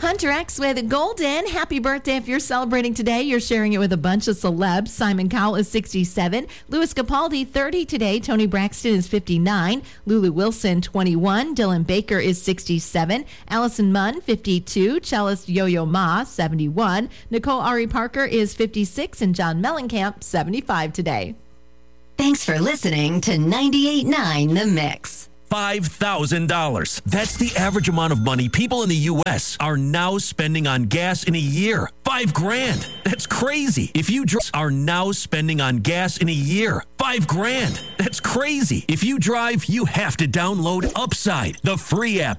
Hunter X with Golden. Happy birthday if you're celebrating today. You're sharing it with a bunch of celebs. Simon Cowell is 67. Louis Capaldi, 30 today. Tony Braxton is 59. Lulu Wilson, 21. Dylan Baker is 67. Allison Munn, 52. Cellist Yo-Yo Ma, 71. Nicole Ari Parker is 56. And John Mellencamp, 75 today. Thanks for listening to 98.9 The Mix. $5,000. That's the average amount of money people in the U.S. are now spending on gas in a year. $5,000. That's crazy. If you are now spending on gas in a year. $5,000. That's crazy. If you drive, you have to download Upside, the free app